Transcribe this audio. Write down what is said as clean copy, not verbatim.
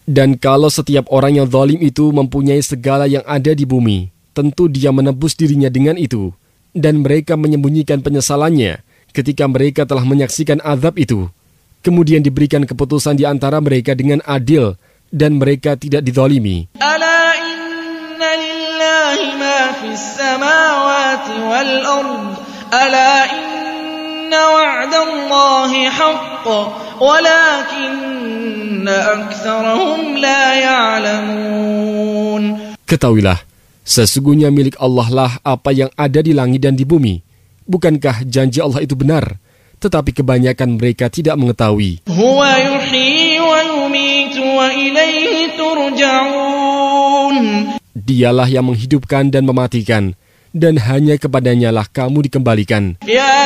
Dan kalau setiap orang yang zalim itu mempunyai segala yang ada di bumi, tentu dia menebus dirinya dengan itu. Dan mereka menyembunyikan penyesalannya ketika mereka telah menyaksikan azab itu. Kemudian diberikan keputusan di antara mereka dengan adil, dan mereka tidak dizalimi. Ala inna lillahi ma fis samawati wal ard. Ala inna wa'dallahi haqq. Walakinna aktsarahum la ya'lamun. Ketahuilah, sesungguhnya milik Allah lah apa yang ada di langit dan di bumi. Bukankah janji Allah itu benar? Tetapi kebanyakan mereka tidak mengetahui. Huwa yuhyi wa yumitu wa ilaihi turja'un. Dialah yang menghidupkan dan mematikan, dan hanya kepadanya lah kamu dikembalikan. Ya